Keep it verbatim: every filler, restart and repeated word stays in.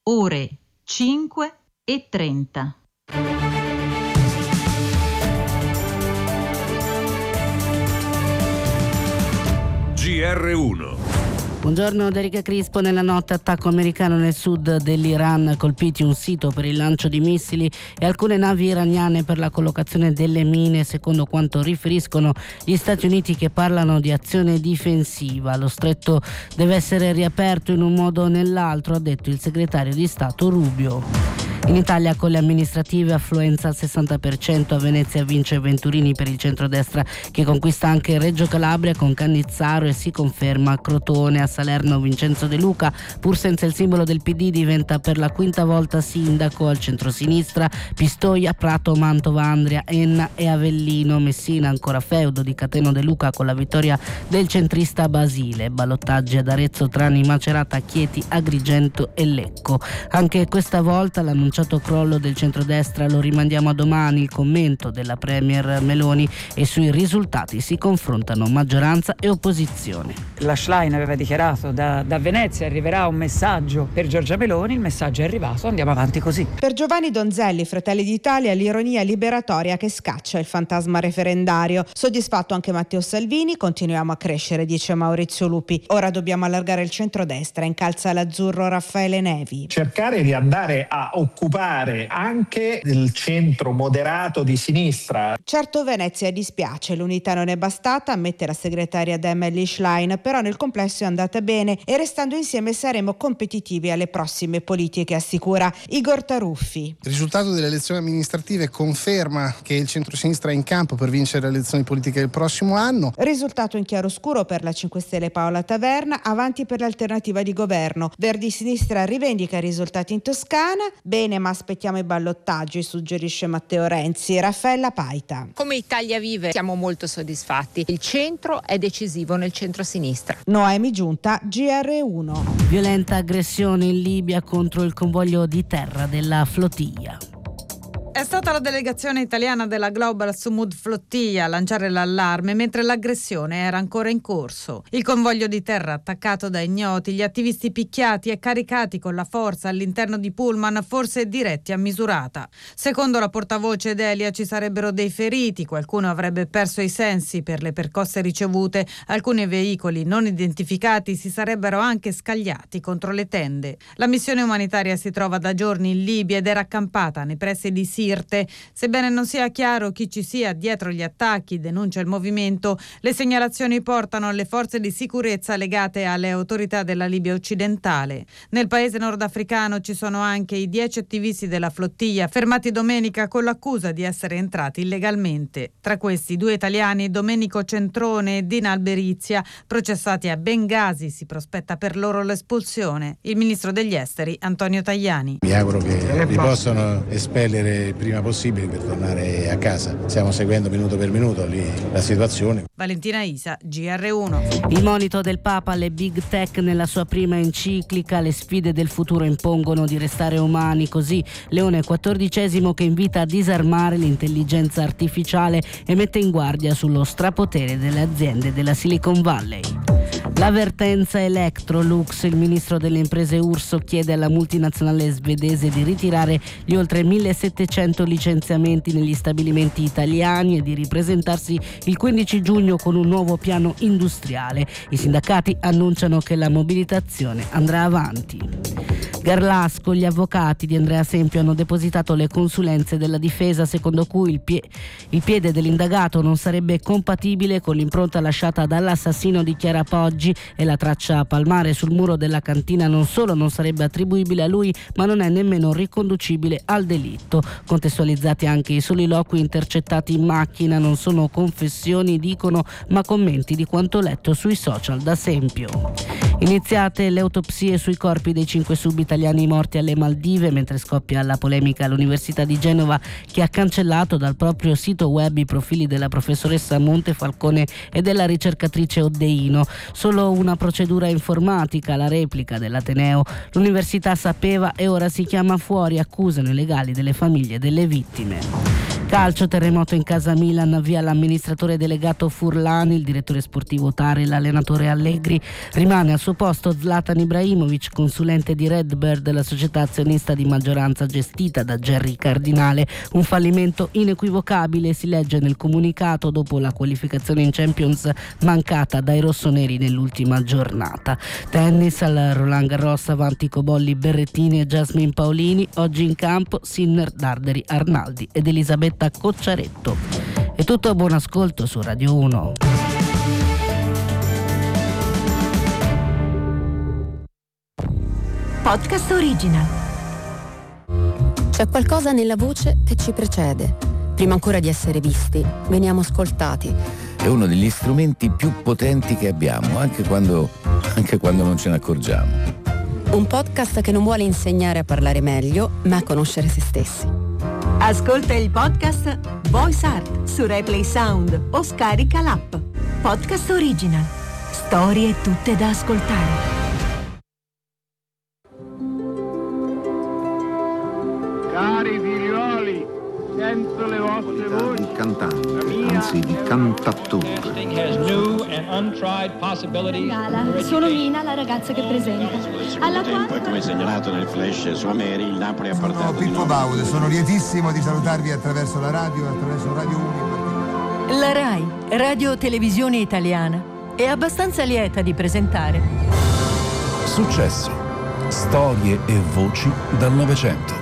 ore cinque e trenta. G R uno. Buongiorno da Erika Crispo. Nella notte attacco americano nel sud dell'Iran, colpiti un sito per il lancio di missili e alcune navi iraniane per la collocazione delle mine, secondo quanto riferiscono gli Stati Uniti, che parlano di azione difensiva. Lo stretto deve essere riaperto in un modo o nell'altro, ha detto il segretario di Stato Rubio. In Italia con le amministrative affluenza al sessanta per cento, a Venezia vince Venturini per il centrodestra, che conquista anche Reggio Calabria con Cannizzaro e si conferma Crotone. A Salerno Vincenzo De Luca, pur senza il simbolo del P D, diventa per la quinta volta sindaco. Al centrosinistra Pistoia, Prato, Mantova, Andria, Enna e Avellino. Messina ancora feudo di Cateno De Luca con la vittoria del centrista Basile. Ballottaggi ad Arezzo, Trani, Macerata, Chieti, Agrigento e Lecco. Anche questa volta l'annunciato crollo del centrodestra lo rimandiamo a domani. Il commento della premier Meloni, e sui risultati si confrontano maggioranza e opposizione. La Schlein aveva dichiarato da, da Venezia arriverà un messaggio per Giorgia Meloni, il messaggio è arrivato, andiamo avanti così. Per Giovanni Donzelli, Fratelli d'Italia, l'ironia liberatoria che scaccia il fantasma referendario. Soddisfatto anche Matteo Salvini, continuiamo a crescere, dice Maurizio Lupi. Ora dobbiamo allargare il centrodestra, incalza l'azzurro Raffaele Nevi. Cercare di andare a occupare anche il centro moderato di sinistra. Certo Venezia dispiace, l'unità non è bastata, ammette la segretaria Dem Elly Schlein, però nel complesso è andata bene e restando insieme saremo competitivi alle prossime politiche, assicura Igor Taruffi. Il risultato delle elezioni amministrative conferma che il centrosinistra è in campo per vincere le elezioni politiche del prossimo anno. Risultato in chiaroscuro per la cinque Stelle Paola Taverna, avanti per l'alternativa di governo. Verdi Sinistra rivendica i risultati in Toscana, bene ma aspettiamo i ballottaggi, suggerisce Matteo Renzi. Raffaella Paita. Come Italia Viva siamo molto soddisfatti, il centro è decisivo nel centro-sinistra. Noemi Giunta, G R uno. Violenta aggressione in Libia contro il convoglio di terra della flottiglia. È stata la delegazione italiana della Global Sumud Flottiglia a lanciare l'allarme mentre l'aggressione era ancora in corso. Il convoglio di terra attaccato da ignoti, gli attivisti picchiati e caricati con la forza all'interno di pullman, forse diretti a Misurata. Secondo la portavoce Delia ci sarebbero dei feriti, qualcuno avrebbe perso i sensi per le percosse ricevute, alcuni veicoli non identificati si sarebbero anche scagliati contro le tende. La missione umanitaria si trova da giorni in Libia ed era accampata nei pressi di Sirte. Sebbene non sia chiaro chi ci sia dietro gli attacchi, denuncia il movimento, le segnalazioni portano alle forze di sicurezza legate alle autorità della Libia occidentale. Nel paese nordafricano ci sono anche i dieci attivisti della flottiglia fermati domenica con l'accusa di essere entrati illegalmente. Tra questi due italiani, Domenico Centrone e Dina Alberizia, processati a Bengasi. Si prospetta per loro l'espulsione. Il ministro degli esteri Antonio Tajani. Mi auguro che li possano espellere il prima possibile per tornare a casa. Stiamo seguendo minuto per minuto lì la situazione. Valentina Isa, G R uno. Il monito del Papa alle big tech nella sua prima enciclica: le sfide del futuro impongono di restare umani. Così Leone quattordicesimo, che invita a disarmare l'intelligenza artificiale e mette in guardia sullo strapotere delle aziende della Silicon Valley. L'avvertenza Electrolux, il ministro delle imprese Urso chiede alla multinazionale svedese di ritirare gli oltre millesettecento licenziamenti negli stabilimenti italiani e di ripresentarsi il quindici giugno con un nuovo piano industriale. I sindacati annunciano che la mobilitazione andrà avanti. Garlasco, gli avvocati di Andrea Sempio hanno depositato le consulenze della difesa secondo cui il, pie- il piede dell'indagato non sarebbe compatibile con l'impronta lasciata dall'assassino di Chiara Poggi e la traccia palmare sul muro della cantina non solo non sarebbe attribuibile a lui, ma non è nemmeno riconducibile al delitto. Contestualizzati anche i soliloqui intercettati in macchina, non sono confessioni, dicono, ma commenti di quanto letto sui social da Sempio. Iniziate le autopsie sui corpi dei cinque sub-italiani morti alle Maldive, mentre scoppia la polemica all'Università di Genova, che ha cancellato dal proprio sito web i profili della professoressa Montefalcone e della ricercatrice Oddeino. Solo una procedura informatica, la replica dell'Ateneo. L'università sapeva e ora si chiama fuori, accusano i legali delle famiglie delle vittime. Calcio, terremoto in casa Milan, via l'amministratore delegato Furlani, il direttore sportivo Tare, l'allenatore Allegri. Rimane al suo posto Zlatan Ibrahimovic, consulente di Redbird, la società azionista di maggioranza gestita da Gerry Cardinale. Un fallimento inequivocabile, si legge nel comunicato, dopo la qualificazione in Champions mancata dai rossoneri nell'ultima giornata. Tennis, al Roland Garros avanti Cobolli, Berrettini e Jasmine Paolini. Oggi in campo Sinner, Darderi, Arnaldi ed Elisabetta Cocciaretto. È tutto, buon ascolto su Radio uno. Podcast Original. C'è qualcosa nella voce che ci precede. Prima ancora di essere visti, veniamo ascoltati. È uno degli strumenti più potenti che abbiamo, anche quando, anche quando non ce ne accorgiamo. Un podcast che non vuole insegnare a parlare meglio, ma a conoscere se stessi. Ascolta il podcast Voice Art su Replay Sound o scarica l'app. Podcast Original. Storie tutte da ascoltare. Cari figlioli, sento le vostre voci. Di cantante, anzi di cantattore. Sono Mina, la ragazza che presenta. Alla tempo, e come segnalato nel flash su Ameri, il Napoli ha portato. Sono Pippo Baudo, sono lietissimo di salutarvi attraverso la radio, attraverso Radio uno. La RAI, Radio Televisione Italiana, è abbastanza lieta di presentare Successo. Storie e voci dal Novecento.